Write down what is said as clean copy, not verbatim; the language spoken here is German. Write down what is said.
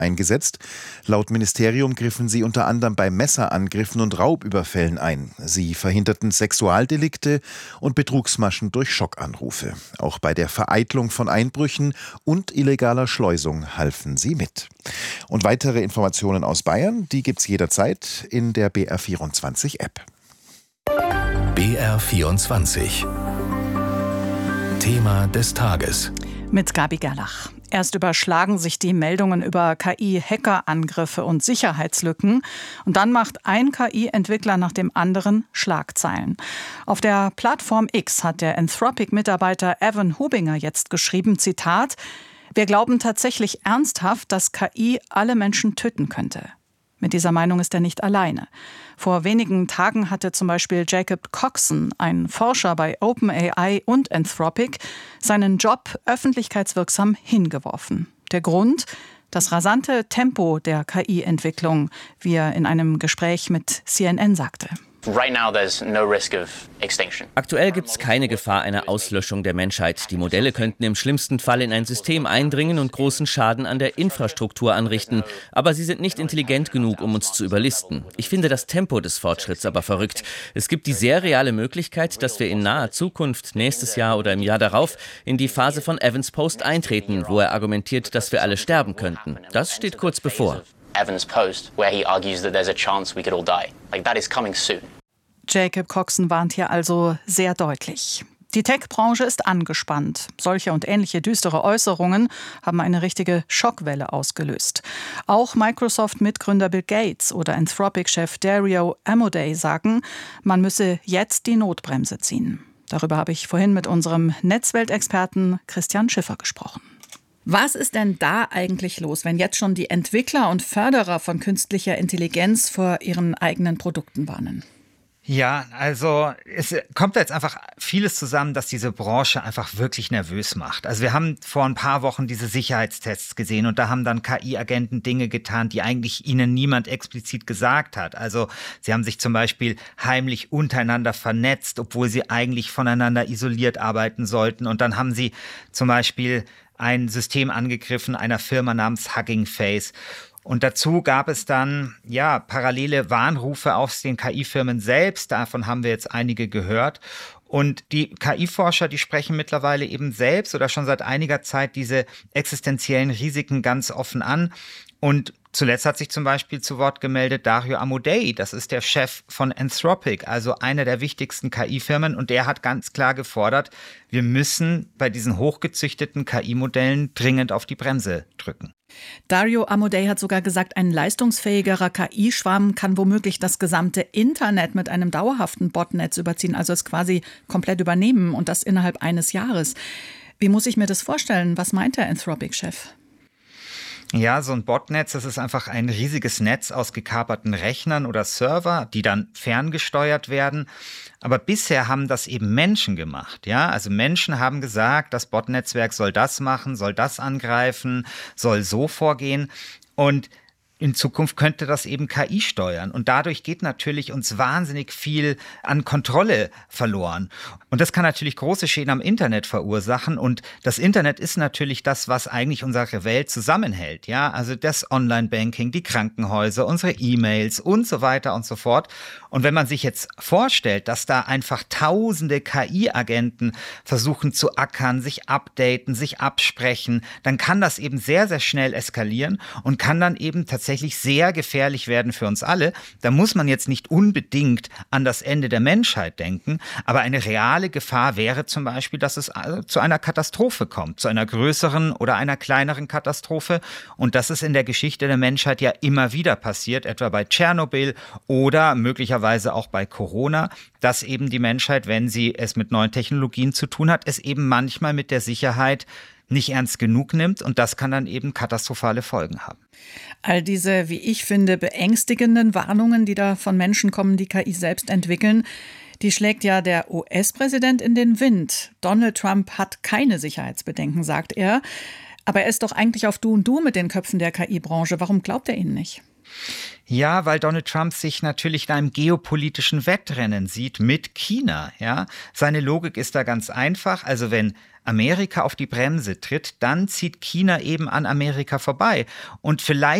eingesetzt. Laut Ministerium griffen sie unter anderem bei Messerangriffen und Raubüberfällen ein. Sie verhinderten Sexualdelikte und Betrugsmaschen durch Schockanrufe. Auch bei der Vereitlung von Einbrüchen und illegaler Schleusung halfen sie mit. Und weitere Informationen aus Bayern, die gibt's jederzeit in der BR24-App. BR24 Thema des Tages. Mit Gabi Gerlach. Erst überschlagen sich die Meldungen über KI-Hackerangriffe und Sicherheitslücken. Und dann macht ein KI-Entwickler nach dem anderen Schlagzeilen. Auf der Plattform X hat der Anthropic-Mitarbeiter Evan Hubinger jetzt geschrieben, Zitat: Wir glauben tatsächlich ernsthaft, dass KI alle Menschen töten könnte. Mit dieser Meinung ist er nicht alleine. Vor wenigen Tagen hatte zum Beispiel Jacob Coxon, ein Forscher bei OpenAI und Anthropic, seinen Job öffentlichkeitswirksam hingeworfen. Der Grund? Das rasante Tempo der KI-Entwicklung, wie er in einem Gespräch mit CNN sagte. Aktuell gibt es keine Gefahr einer Auslöschung der Menschheit. Die Modelle könnten im schlimmsten Fall in ein System eindringen und großen Schaden an der Infrastruktur anrichten. Aber sie sind nicht intelligent genug, um uns zu überlisten. Ich finde das Tempo des Fortschritts aber verrückt. Es gibt die sehr reale Möglichkeit, dass wir in naher Zukunft, nächstes Jahr oder im Jahr darauf, in die Phase von Evans Post eintreten, wo er argumentiert, dass wir alle sterben könnten. Das steht kurz bevor. Evans Post, where he argues that there's a chance we could all die. Like, that is coming soon. Jacob Coxon warnt hier also sehr deutlich. Die Tech-Branche ist angespannt. Solche und ähnliche düstere Äußerungen haben eine richtige Schockwelle ausgelöst. Auch Microsoft-Mitgründer Bill Gates oder Anthropic-Chef Dario Amodei sagen, man müsse jetzt die Notbremse ziehen. Darüber habe ich vorhin mit unserem Netzweltexperten Christian Schiffer gesprochen. Was ist denn da eigentlich los, wenn jetzt schon die Entwickler und Förderer von künstlicher Intelligenz vor ihren eigenen Produkten warnen? Ja, also es kommt jetzt einfach vieles zusammen, dass diese Branche einfach wirklich nervös macht. Also wir haben vor ein paar Wochen diese Sicherheitstests gesehen und da haben dann KI-Agenten Dinge getan, die eigentlich ihnen niemand explizit gesagt hat. Also sie haben sich zum Beispiel heimlich untereinander vernetzt, obwohl sie eigentlich voneinander isoliert arbeiten sollten. Und dann haben sie zum Beispiel ein System angegriffen einer Firma namens Hugging Face. Und dazu gab es dann parallele Warnrufe aus den KI-Firmen selbst. Davon haben wir jetzt einige gehört. Und die KI-Forscher, die sprechen mittlerweile eben selbst oder schon seit einiger Zeit diese existenziellen Risiken ganz offen an. Und zuletzt hat sich zum Beispiel zu Wort gemeldet Dario Amodei, das ist der Chef von Anthropic, also einer der wichtigsten KI-Firmen. Und der hat ganz klar gefordert, wir müssen bei diesen hochgezüchteten KI-Modellen dringend auf die Bremse drücken. Dario Amodei hat sogar gesagt, ein leistungsfähigerer KI-Schwarm kann womöglich das gesamte Internet mit einem dauerhaften Botnetz überziehen, also es quasi komplett übernehmen und das innerhalb eines Jahres. Wie muss ich mir das vorstellen? Was meint der Anthropic-Chef? Ja, so ein Botnetz, das ist einfach ein riesiges Netz aus gekaperten Rechnern oder Server, die dann ferngesteuert werden. Aber bisher haben das eben Menschen gemacht, ja. Also Menschen haben gesagt, das Botnetzwerk soll das machen, soll das angreifen, soll so vorgehen. Und in Zukunft könnte das eben KI steuern. Und dadurch geht natürlich uns wahnsinnig viel an Kontrolle verloren. Und das kann natürlich große Schäden am Internet verursachen. Und das Internet ist natürlich das, was eigentlich unsere Welt zusammenhält. Ja, also das Online-Banking, die Krankenhäuser, unsere E-Mails und so weiter und so fort. Und wenn man sich jetzt vorstellt, dass da einfach tausende KI-Agenten versuchen zu ackern, sich updaten, sich absprechen, dann kann das eben sehr, sehr schnell eskalieren und kann dann eben tatsächlich sehr gefährlich werden für uns alle. Da muss man jetzt nicht unbedingt an das Ende der Menschheit denken, aber eine reale Gefahr wäre zum Beispiel, dass es zu einer Katastrophe kommt, zu einer größeren oder einer kleineren Katastrophe. Und das ist in der Geschichte der Menschheit ja immer wieder passiert, etwa bei Tschernobyl oder möglicherweise auch bei Corona, dass eben die Menschheit, wenn sie es mit neuen Technologien zu tun hat, es eben manchmal mit der Sicherheit nicht ernst genug nimmt und das kann dann eben katastrophale Folgen haben. All diese, wie ich finde, beängstigenden Warnungen, die da von Menschen kommen, die KI selbst entwickeln, die schlägt ja der US-Präsident in den Wind. Donald Trump hat keine Sicherheitsbedenken, sagt er. Aber er ist doch eigentlich auf Du und Du mit den Köpfen der KI-Branche. Warum glaubt er ihnen nicht? Ja, weil Donald Trump sich natürlich in einem geopolitischen Wettrennen sieht mit China. Ja? Seine Logik ist da ganz einfach. Also wenn Amerika auf die Bremse tritt, dann zieht China eben an Amerika vorbei. Und vielleicht